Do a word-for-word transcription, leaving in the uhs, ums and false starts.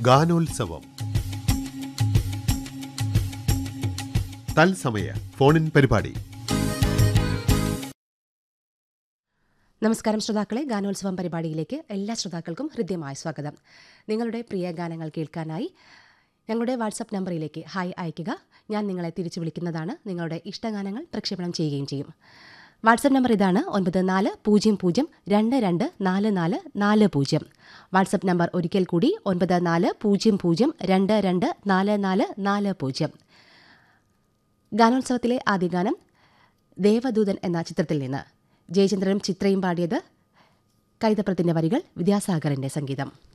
ഗാനോത്സവം തത്സമയ ഫോണിൻ പരിപാടി. നമസ്കാരം ശ്രോതാക്കളെ, ഗാനോത്സവം പരിപാടിയിലേക്ക് എല്ലാ ശ്രോതാക്കൾക്കും ഹൃദ്യമായ സ്വാഗതം. നിങ്ങളുടെ പ്രിയ ഗാനങ്ങൾ കേൾക്കാനായി ഞങ്ങളുടെ വാട്സപ്പ് നമ്പറിലേക്ക് ഹായ് അയയ്ക്കുക. ഞാൻ നിങ്ങളെ തിരിച്ചു വിളിക്കുന്നതാണ്. നിങ്ങളുടെ ഇഷ്ടഗാനങ്ങൾ പ്രക്ഷേപണം ചെയ്യുകയും ചെയ്യും. വാട്സപ്പ് നമ്പർ ഇതാണ്: ഒൻപത് നാല് പൂജ്യം പൂജ്യം രണ്ട് രണ്ട് നാല് നാല് നാല് പൂജ്യം. വാട്സപ്പ് നമ്പർ ഒരിക്കൽ കൂടി: ഒൻപത് നാല് പൂജ്യം പൂജ്യം രണ്ട് രണ്ട് നാല് നാല് നാല് പൂജ്യം. ഗാനോത്സവത്തിലെ ആദ്യ ഗാനം ദേവദൂതൻ എന്ന ചിത്രത്തിൽ നിന്ന്. ജയചന്ദ്രനും ചിത്രയും പാടിയത്. കൈതപ്രത്തിന്റെ വരികൾ, വിദ്യാസാഗറിന്റെ സംഗീതം.